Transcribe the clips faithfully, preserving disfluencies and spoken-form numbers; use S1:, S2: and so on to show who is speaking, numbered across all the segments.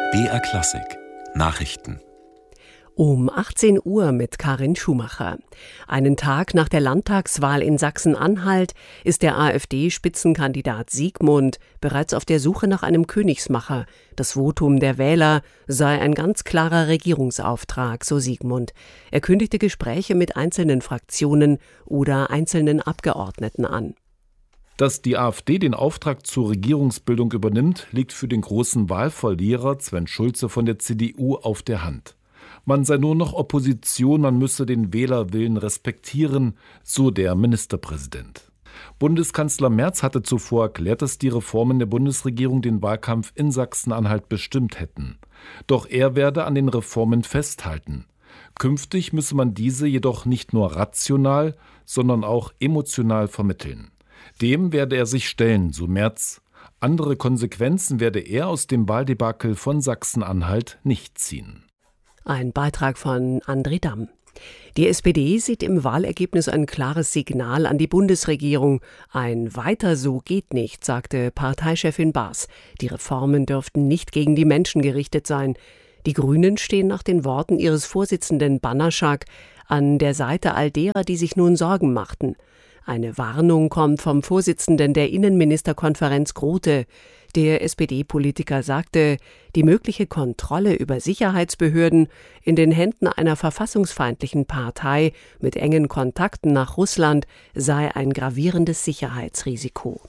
S1: B R Klassik Nachrichten
S2: Um achtzehn Uhr mit Karin Schumacher. Einen Tag nach der Landtagswahl in Sachsen-Anhalt ist der AfD-Spitzenkandidat Siegmund bereits auf der Suche nach einem Königsmacher. Das Votum der Wähler sei ein ganz klarer Regierungsauftrag, so Siegmund. Er kündigte Gespräche mit einzelnen Fraktionen oder einzelnen Abgeordneten an.
S3: Dass die AfD den Auftrag zur Regierungsbildung übernimmt, liegt für den großen Wahlverlierer Sven Schulze von der C D U auf der Hand. Man sei nur noch Opposition, man müsse den Wählerwillen respektieren, so der Ministerpräsident. Bundeskanzler Merz hatte zuvor erklärt, dass die Reformen der Bundesregierung den Wahlkampf in Sachsen-Anhalt bestimmt hätten. Doch er werde an den Reformen festhalten. Künftig müsse man diese jedoch nicht nur rational, sondern auch emotional vermitteln. Dem werde er sich stellen, so Merz. Andere Konsequenzen werde er aus dem Wahldebakel von Sachsen-Anhalt nicht ziehen.
S2: Ein Beitrag von André Damm. Die S P D sieht im Wahlergebnis ein klares Signal an die Bundesregierung. Ein Weiter so geht nicht, sagte Parteichefin Baas. Die Reformen dürften nicht gegen die Menschen gerichtet sein. Die Grünen stehen nach den Worten ihres Vorsitzenden Banaschak an der Seite all derer, die sich nun Sorgen machten. Eine Warnung kommt vom Vorsitzenden der Innenministerkonferenz Grote. Der S P D-Politiker sagte, die mögliche Kontrolle über Sicherheitsbehörden in den Händen einer verfassungsfeindlichen Partei mit engen Kontakten nach Russland sei ein gravierendes Sicherheitsrisiko.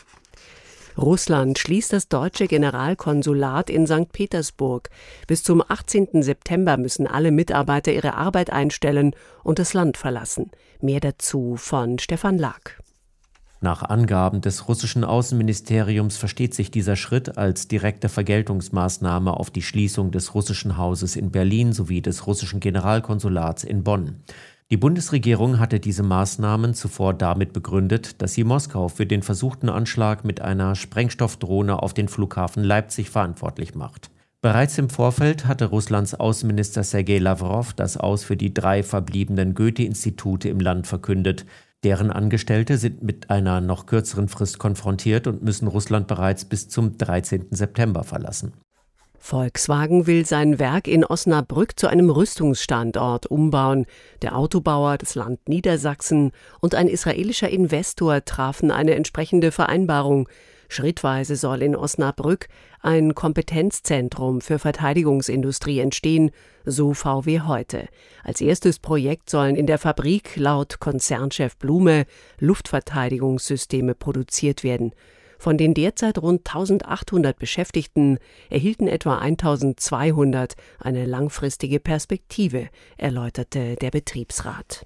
S2: Russland schließt das deutsche Generalkonsulat in Sankt Petersburg. Bis zum achtzehnten September müssen alle Mitarbeiter ihre Arbeit einstellen und das Land verlassen. Mehr dazu von Stefan Lag.
S4: Nach Angaben des russischen Außenministeriums versteht sich dieser Schritt als direkte Vergeltungsmaßnahme auf die Schließung des russischen Hauses in Berlin sowie des russischen Generalkonsulats in Bonn. Die Bundesregierung hatte diese Maßnahmen zuvor damit begründet, dass sie Moskau für den versuchten Anschlag mit einer Sprengstoffdrohne auf den Flughafen Leipzig verantwortlich macht. Bereits im Vorfeld hatte Russlands Außenminister Sergei Lawrow das Aus für die drei verbliebenen Goethe-Institute im Land verkündet. Deren Angestellte sind mit einer noch kürzeren Frist konfrontiert und müssen Russland bereits bis zum dreizehnten September verlassen.
S2: Volkswagen will sein Werk in Osnabrück zu einem Rüstungsstandort umbauen. Der Autobauer, das Land Niedersachsen und ein israelischer Investor trafen eine entsprechende Vereinbarung. Schrittweise soll in Osnabrück ein Kompetenzzentrum für Verteidigungsindustrie entstehen, so V W heute. Als erstes Projekt sollen in der Fabrik laut Konzernchef Blume Luftverteidigungssysteme produziert werden. Von den derzeit rund eintausendachthundert Beschäftigten erhielten etwa eintausendzweihundert eine langfristige Perspektive, erläuterte der Betriebsrat.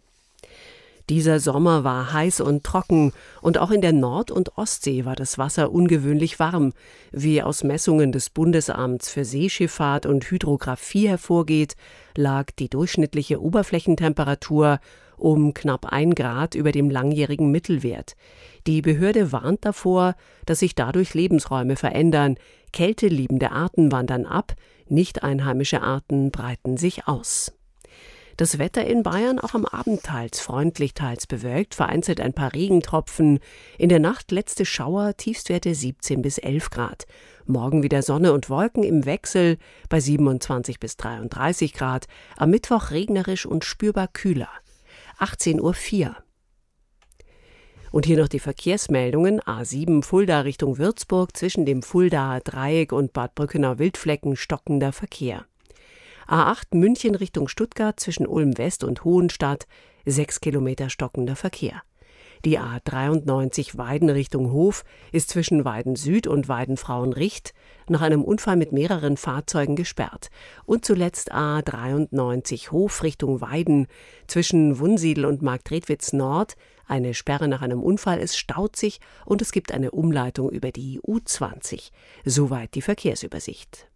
S2: Dieser Sommer war heiß und trocken und auch in der Nord- und Ostsee war das Wasser ungewöhnlich warm. Wie aus Messungen des Bundesamts für Seeschifffahrt und Hydrographie hervorgeht, lag die durchschnittliche Oberflächentemperatur um knapp ein Grad über dem langjährigen Mittelwert. Die Behörde warnt davor, dass sich dadurch Lebensräume verändern. Kälteliebende Arten wandern ab, nicht einheimische Arten breiten sich aus. Das Wetter in Bayern auch am Abend teils freundlich, teils bewölkt, vereinzelt ein paar Regentropfen. In der Nacht letzte Schauer, Tiefstwerte siebzehn bis elf Grad. Morgen wieder Sonne und Wolken im Wechsel bei siebenundzwanzig bis dreiunddreißig Grad. Am Mittwoch regnerisch und spürbar kühler. achtzehn Uhr vier. Und hier noch die Verkehrsmeldungen. A sieben Fulda Richtung Würzburg, zwischen dem Fuldaer Dreieck und Bad Brückenau-Wildflecken stockender Verkehr. A acht München Richtung Stuttgart, zwischen Ulm West und Hohenstadt, sechs Kilometer stockender Verkehr. Die A dreiundneunzig Weiden Richtung Hof ist zwischen Weiden Süd und Weiden-Frauenricht nach einem Unfall mit mehreren Fahrzeugen gesperrt. Und zuletzt A dreiundneunzig Hof Richtung Weiden zwischen Wunsiedel und Marktredwitz Nord. Eine Sperre nach einem Unfall, es staut sich und es gibt eine Umleitung über die U zwanzig. Soweit die Verkehrsübersicht.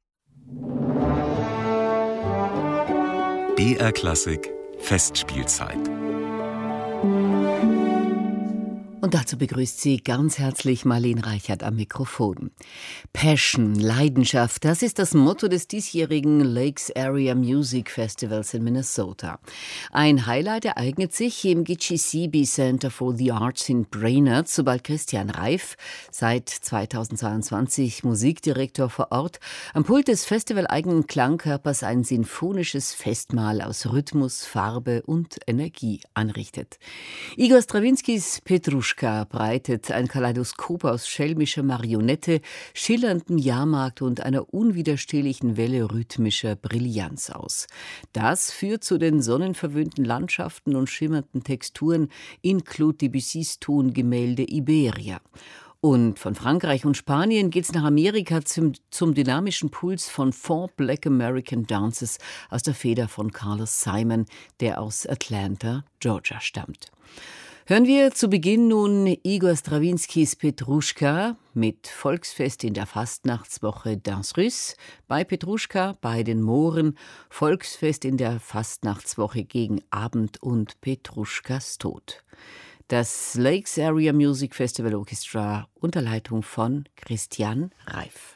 S1: B R Klassik Festspielzeit.
S5: Und dazu begrüßt sie ganz herzlich Marlene Reichert am Mikrofon. Passion, Leidenschaft, das ist das Motto des diesjährigen Lakes Area Music Festivals in Minnesota. Ein Highlight ereignet sich im Gitchisibi Center for the Arts in Brainerd, sobald Christian Reif, seit zweitausendzweiundzwanzig Musikdirektor vor Ort, am Pult des festivaleigenen Klangkörpers ein sinfonisches Festmahl aus Rhythmus, Farbe und Energie anrichtet. Igor Strawinskys Petruschka breitet ein Kaleidoskop aus schelmischer Marionette, schillerndem Jahrmarkt und einer unwiderstehlichen Welle rhythmischer Brillanz aus. Das führt zu den sonnenverwöhnten Landschaften und schimmernden Texturen in Claude Debussys Tongemälde Iberia. Und von Frankreich und Spanien geht's nach Amerika zum, zum dynamischen Puls von Four Black American Dances aus der Feder von Carlos Simon, der aus Atlanta, Georgia stammt. Hören wir zu Beginn nun Igor Strawinskys Petruschka mit Volksfest in der Fastnachtswoche Danse Russe, bei Petruschka, bei den Mohren, Volksfest in der Fastnachtswoche gegen Abend und Petruschkas Tod. Das Lakes Area Music Festival Orchestra unter Leitung von Christian Reif.